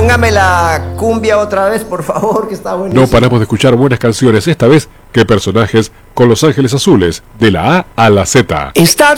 Póngame la cumbia otra vez, por favor, que está buenísimo. No paramos de escuchar buenas canciones, esta vez que personajes con Los Ángeles Azules, de la A a la Z. Estar